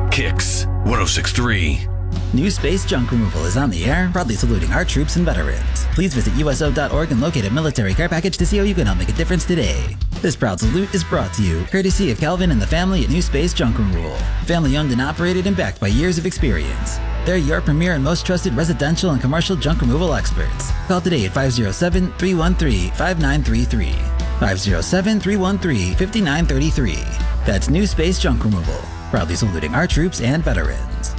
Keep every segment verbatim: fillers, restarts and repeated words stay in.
Kicks one oh six point three. New Space Junk Removal is on the air, proudly saluting our troops and veterans. Please visit U S O dot org and locate a military care package to see how you can help make a difference today. This proud salute is brought to you courtesy of Calvin and the family at New Space Junk Removal. Family owned and operated and backed by years of experience. They're your premier and most trusted residential and commercial junk removal experts. Call today at five oh seven, three one three, five nine three three. five oh seven, three one three, five nine three three. That's New Space Junk Removal, proudly saluting our troops and veterans.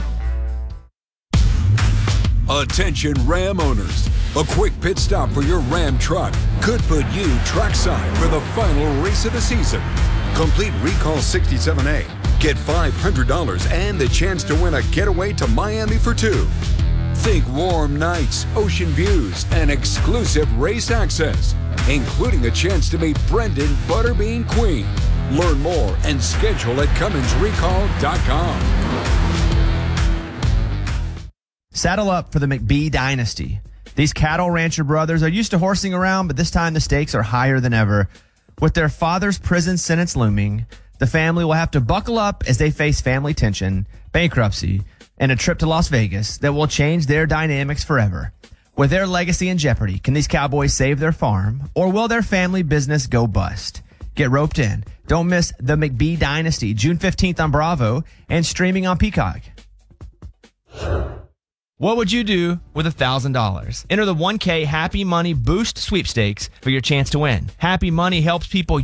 Attention Ram owners. A quick pit stop for your Ram truck could put you trackside for the final race of the season. Complete Recall sixty-seven A. Get five hundred dollars and the chance to win a getaway to Miami for two. Think warm nights, ocean views, and exclusive race access, including a chance to meet Brendan Butterbean Queen. Learn more and schedule at Cummins Recall dot com. Saddle up for the McBee dynasty. These cattle rancher brothers are used to horsing around, but this time the stakes are higher than ever. With their father's prison sentence looming, the family will have to buckle up as they face family tension, bankruptcy, and a trip to Las Vegas that will change their dynamics forever. With their legacy in jeopardy, can these cowboys save their farm, or will their family business go bust? Get roped in. Don't miss the McBee dynasty, June fifteenth on Bravo and streaming on Peacock. What would you do with one thousand dollars? Enter the one K Happy Money Boost sweepstakes for your chance to win. Happy Money helps people